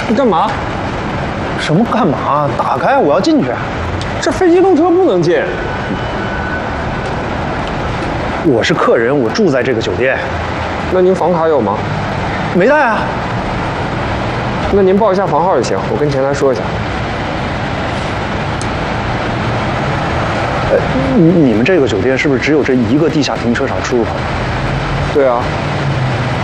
你干嘛？ 什么干嘛？打开，我要进去。 这非机动车不能进。 我是客人，我住在这个酒店。 那您房卡有吗？ 没带啊。 那您报一下房号就行，我跟前台说一下。 你们这个酒店是不是只有这一个地下停车场出入口？ 对啊。